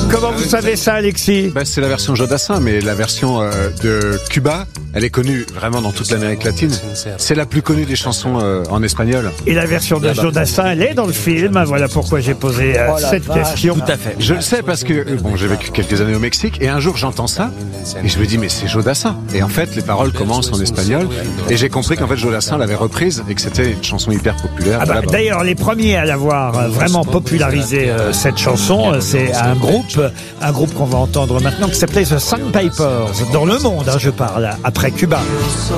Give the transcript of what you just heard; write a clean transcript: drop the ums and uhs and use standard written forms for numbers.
Comment vous savez ça, Alexis? C'est la version Jodassin, mais la version de Cuba, elle est connue vraiment dans toute l'Amérique latine. C'est la plus connue des chansons en espagnol. Et la version de Jodassin, elle est dans le film. Voilà pourquoi j'ai posé cette question. Tout à fait. Je le sais parce que j'ai vécu quelques années au Mexique et un jour j'entends ça et je me dis mais c'est Jodassin. Et en fait les paroles commencent en espagnol et j'ai compris qu'en fait Jodassin l'avait reprise et que c'était une chanson hyper populaire. D'ailleurs les premiers à l'avoir vraiment popularisé cette chanson, c'est un groupe qu'on va entendre maintenant qui s'appelait The Sandpipers dans le monde, je parle, après Cuba.